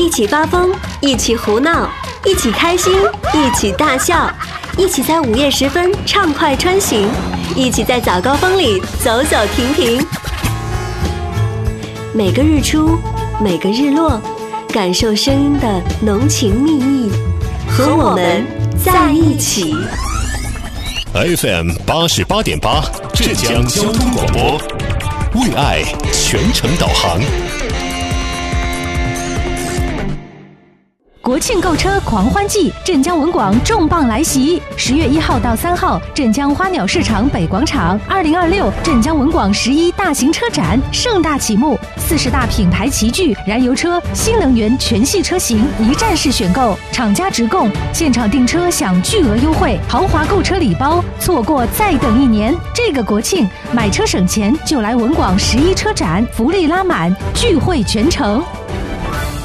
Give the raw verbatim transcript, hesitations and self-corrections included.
一起发疯，一起胡闹，一起开心，一起大笑，一起在午夜时分畅快穿行，一起在早高峰里走走停停。每个日出，每个日落，感受声音的浓情蜜意，和我们在一起。 F M 八十八点八，浙江交通广播，为爱全程导航。 国庆购车狂欢季，镇江文广重磅来袭！十月一号到三号，镇江花鸟市场北广场，二零二六镇江文广十一大型车展盛大启幕，四十大品牌齐聚，燃油车、新能源全系车型一站式选购，厂家直供，现场订车享巨额优惠，豪华购车礼包，错过再等一年。这个国庆买车省钱，就来文广十一车展，福利拉满，聚会全城。